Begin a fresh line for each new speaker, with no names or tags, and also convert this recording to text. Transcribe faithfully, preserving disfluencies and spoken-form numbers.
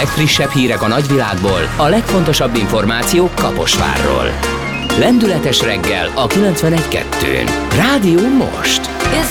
legfrissebb hírek a nagyvilágból, a legfontosabb információk Kaposvárról. Lendületes reggel a kilencvenegy kettőn. Rádió most!
It's